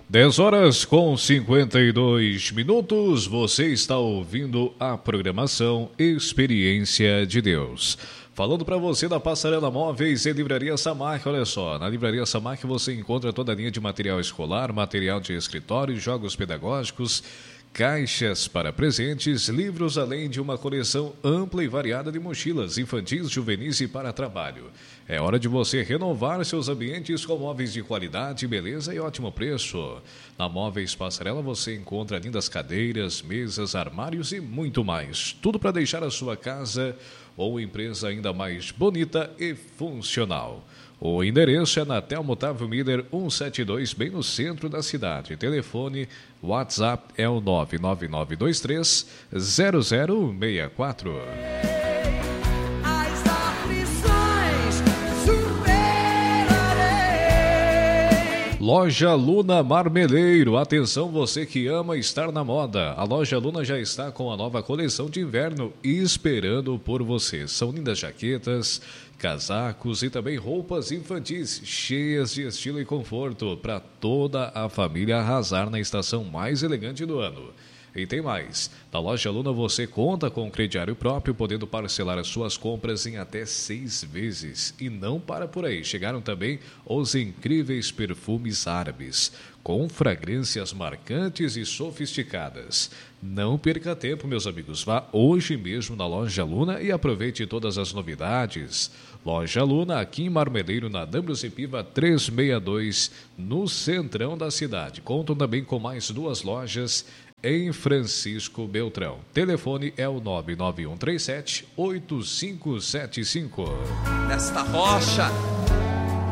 10 horas com 52 minutos, você está ouvindo a programação Experiência de Deus. Falando para você da Passarela Móveis e Livraria Samar, olha só, na Livraria Samar você encontra toda a linha de material escolar, material de escritório, jogos pedagógicos, caixas para presentes, livros, além de uma coleção ampla e variada de mochilas infantis, juvenis e para trabalho. É hora de você renovar seus ambientes com móveis de qualidade, beleza e ótimo preço. Na Móveis Passarela você encontra lindas cadeiras, mesas, armários e muito mais. Tudo para deixar a sua casa ou empresa ainda mais bonita e funcional. O endereço é na Telmo Otávio Miller 172, bem no centro da cidade. Telefone, WhatsApp é o 999230064. As aflições superarei. Loja Luna Marmeleiro. Atenção você que ama estar na moda. A Loja Luna já está com a nova coleção de inverno esperando por você. São lindas jaquetas, casacos e também roupas infantis cheias de estilo e conforto para toda a família arrasar na estação mais elegante do ano. E tem mais, na Loja Luna você conta com crediário próprio, podendo parcelar as suas compras em até 6 vezes. E não para por aí, chegaram também os incríveis perfumes árabes, com fragrâncias marcantes e sofisticadas. Não perca tempo, meus amigos, vá hoje mesmo na Loja Luna e aproveite todas as novidades. Loja Luna, aqui em Marmeleiro, na Dambrossi Piva 362, no centrão da cidade. Contam também com mais 2 lojas em Francisco Beltrão. Telefone é o 99137-8575. Nesta rocha